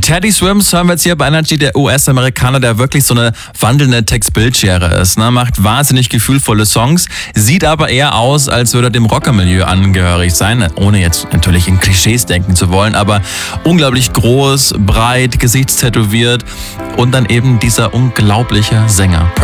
Teddy Swims hören wir jetzt hier bei Energy, der US-Amerikaner, der wirklich so eine wandelnde Text-Bildschere ist. Ne? Macht wahnsinnig gefühlvolle Songs, sieht aber eher aus, als würde er dem Rockermilieu angehörig sein, ohne jetzt natürlich in Klischees denken zu wollen, aber unglaublich groß, breit, gesichtstätowiert und dann eben dieser unglaubliche Sänger.